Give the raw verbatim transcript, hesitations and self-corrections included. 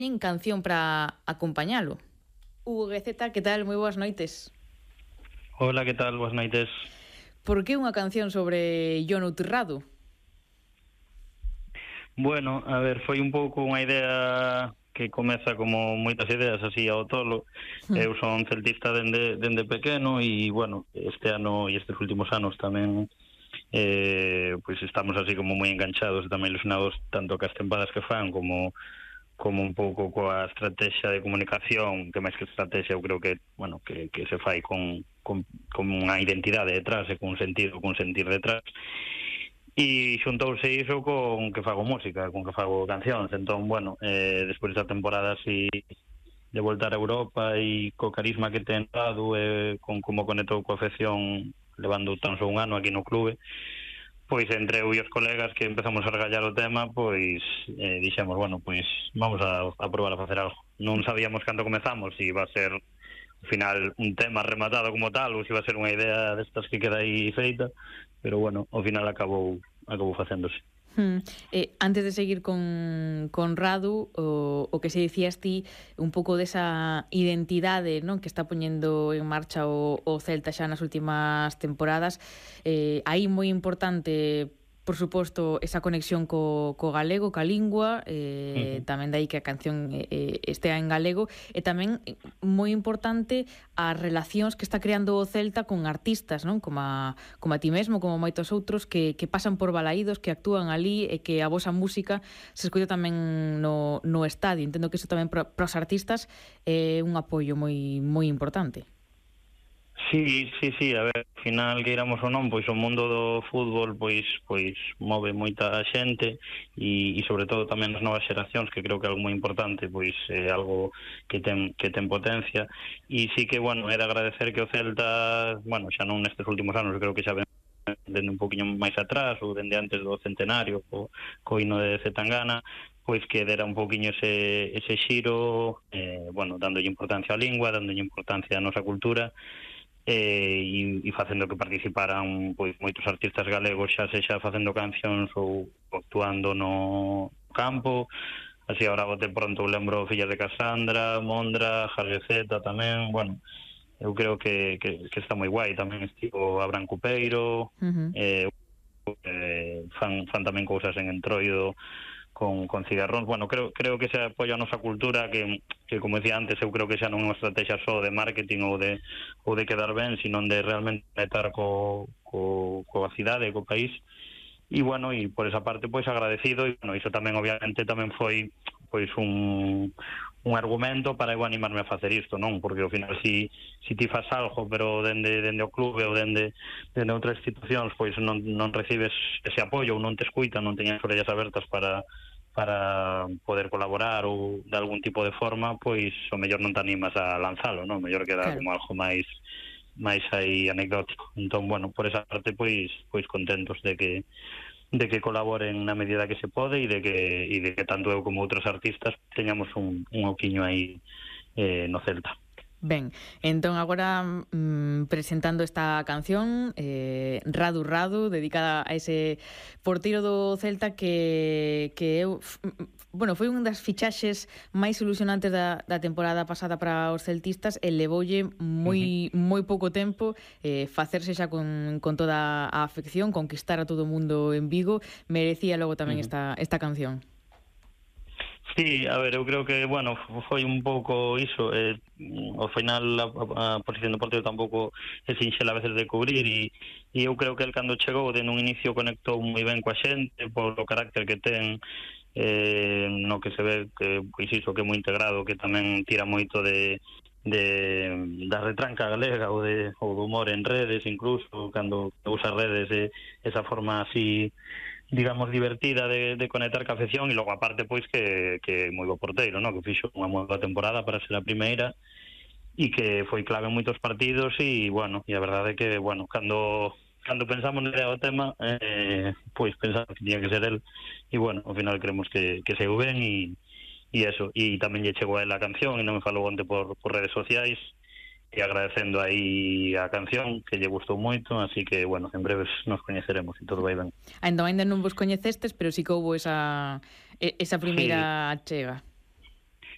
En canción para acompañalo. Hugo Gueceta, que tal? Moi boas noites. Hola, que tal? Boas noites. Por que unha canción sobre Jon Outirrado? Bueno, a ver, foi un pouco unha idea que comeza como moitas ideas así ao tolo. Hmm. Eu son celtista dende, dende pequeno e, bueno, este ano e estes últimos anos tamén eh, pois estamos así como moi enganchados e tamén ilusionados tanto cas tempadas que fan como como un pouco coa estrategia de comunicación, que máis que estrategia eu creo que, bueno, que, que se fai con, con, con unha identidade detrás e con un sentido, con un sentir detrás. E xuntouse iso con que fago música, con que fago cancións. Entón, bueno, eh, despois da temporada así de voltar a Europa e co carisma que ten dado, eh, con como conectou coa afección levando tan só un ano aquí no clube, pois entre eu e os colegas que empezamos a regallar o tema, pois eh, dixemos, bueno, pois vamos a, a probar a facer algo. Non sabíamos cando comezamos se iba a ser ao final un tema rematado como tal ou se iba a ser unha idea destas que queda aí feita, pero bueno, ao final acabou acabou facéndose. Hmm. Eh, antes de seguir con, con Radu, o, o que se dicías ti un pouco desa identidade, non, que está poñendo en marcha o, o Celta xa nas últimas temporadas, eh, aí moi importante, por suposto, esa conexión co, co galego, ca lingua, eh, uh-huh. tamén dai que a canción eh, estea en galego, e tamén moi importante as relacións que está creando o Celta con artistas, non? Como a, como a ti mesmo, como moitos outros que, que pasan por balaídos, que actúan ali e que a vosa música se escoita tamén no, no estadio. Entendo que iso tamén para os artistas é un apoio moi moi importante. Sí, sí, sí, a ver, ao final que iramos ou non, pois o mundo do fútbol pois pois move moita xente e, e sobre todo tamén as novas xeracións, que creo que é algo moi importante, pois é algo que ten que ten potencia. E sí que, bueno, era agradecer que o Celta, bueno, xa non nestes últimos anos, creo que xa ven dende un poquinho máis atrás ou dende antes do centenario co, co hino de Zetangana, pois que dera un poquinho ese, ese xiro, eh, bueno, dándolle importancia á lingua, dándolle importancia á nosa cultura, e, e facendo que participaran pois moitos artistas galegos, xa sexa facendo cancións ou actuando no campo. Así agora bote pronto lembro Fillas de Casandra, Mondra, Jargueceta tamén. Bueno, eu creo que, que, que está moi guai. Tamén estivo Abraham Cupeiro, uh-huh. eh, eh, fan, fan tamén cousas en Entroido con, con cigarróns. Bueno, creo creo que se apoia a nosa cultura, que, que como decía antes, eu creo que xa non é unha estrategia só de marketing ou de ou de quedar ben, sino de realmente conectar co, co, coa cidade, co país. E bueno, e por esa parte pois agradecido, e bueno, iso tamén obviamente tamén foi pois un un argumento para eu animarme a facer isto, non? Porque ao final si si ti fas algo, pero dende dende o clube ou dende dende outras institucións, pois non non recibes ese apoio ou non te escuitan, non teñas orellas abertas para para poder colaborar ou de algún tipo de forma, pois o mellor non te animas a lanzalo, non? O mellor queda claro, como algo máis máis aí anecdótico. Entón, bueno, por esa parte pois pois contentos de que de que colaboren na medida que se pode e de que e de que tanto eu como outros artistas teñamos un un oquiño aí eh, no Celta. Ben, entón agora mm, presentando esta canción eh, Radu Radu, dedicada a ese porteiro do Celta que, que eu, bueno, foi unha das fichaxes máis ilusionantes da, da temporada pasada para os celtistas e levoulle moi, uh-huh. moi pouco tempo eh, facerse xa con, con toda a afección, conquistar a todo o mundo en Vigo. Merecía logo tamén uh-huh. esta, esta canción. Sí, a ver, eu creo que, bueno, foi un pouco iso, eh, ao final a, a posición do porteiro tampouco é sinxela a veces de cubrir e, e eu creo que el cando chegou de nun inicio conectou moi ben coa xente por o carácter que ten, eh, no que se ve que, pois iso, que é moi integrado, que tamén tira moito de de da retranca galega ou de ou do humor en redes, incluso cando usa redes, eh, esa forma así digamos divertida de, de conectar ca afección, e logo aparte pois que, que moi bo porteiro, no? Que fixo unha moi boa temporada para ser a primeira e que foi clave en moitos partidos e bueno, e a verdade é que bueno, cando cando pensamos na idea do tema eh, pois pensamos que tiña que ser el e bueno, ao final creemos que, que se ben e, e eso, e tamén lle chegou a él a canción e non me falou onte por, por redes sociais e agradecendo aí a canción que lle gustou moito, así que, bueno, en breves nos coñeceremos e todo vai ben. Ainda ainda non vos coñecestes, pero sí que houbo esa esa primeira sí. chega.